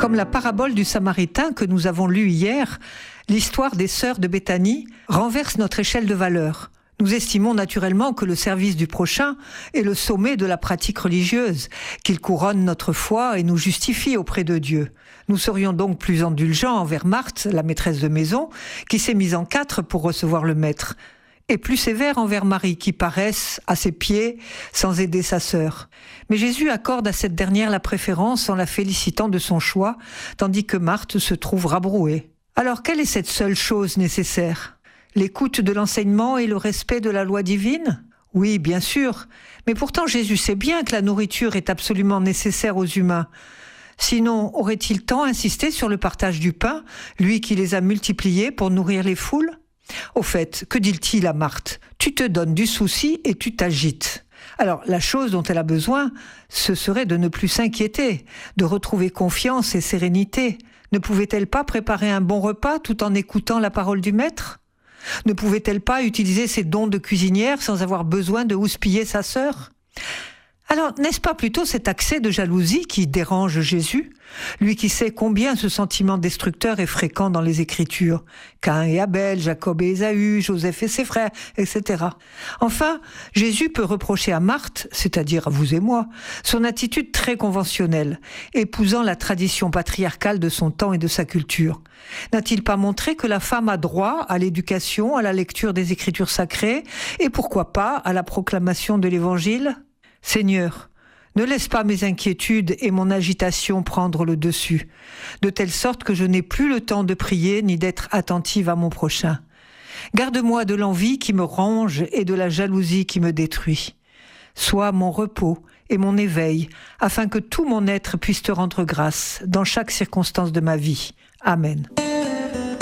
Comme la parabole du Samaritain que nous avons lue hier, l'histoire des sœurs de Béthanie renverse notre échelle de valeurs. Nous estimons naturellement que le service du prochain est le sommet de la pratique religieuse, qu'il couronne notre foi et nous justifie auprès de Dieu. Nous serions donc plus indulgents envers Marthe, la maîtresse de maison, qui s'est mise en 4 pour recevoir le maître, et plus sévères envers Marie, qui paraisse à ses pieds sans aider sa sœur. Mais Jésus accorde à cette dernière la préférence en la félicitant de son choix, tandis que Marthe se trouve rabrouée. Alors quelle est cette seule chose nécessaire ? L'écoute de l'enseignement et le respect de la loi divine ? Oui, bien sûr, mais pourtant Jésus sait bien que la nourriture est absolument nécessaire aux humains. Sinon, aurait-il tant insisté sur le partage du pain, lui qui les a multipliés pour nourrir les foules ? Au fait, que dit-il à Marthe ? Tu te donnes du souci et tu t'agites. Alors, la chose dont elle a besoin, ce serait de ne plus s'inquiéter, de retrouver confiance et sérénité. Ne pouvait-elle pas préparer un bon repas tout en écoutant la parole du maître ? Ne pouvait-elle pas utiliser ses dons de cuisinière sans avoir besoin de houspiller sa sœur ? Alors, n'est-ce pas plutôt cet accès de jalousie qui dérange Jésus, lui qui sait combien ce sentiment destructeur est fréquent dans les Écritures, Caïn et Abel, Jacob et Ésaü, Joseph et ses frères, etc. Enfin, Jésus peut reprocher à Marthe, c'est-à-dire à vous et moi, son attitude très conventionnelle, épousant la tradition patriarcale de son temps et de sa culture. N'a-t-il pas montré que la femme a droit à l'éducation, à la lecture des Écritures sacrées, et pourquoi pas à la proclamation de l'Évangile ? Seigneur, ne laisse pas mes inquiétudes et mon agitation prendre le dessus, de telle sorte que je n'ai plus le temps de prier ni d'être attentive à mon prochain. Garde-moi de l'envie qui me ronge et de la jalousie qui me détruit. Sois mon repos et mon éveil, afin que tout mon être puisse te rendre grâce dans chaque circonstance de ma vie. Amen.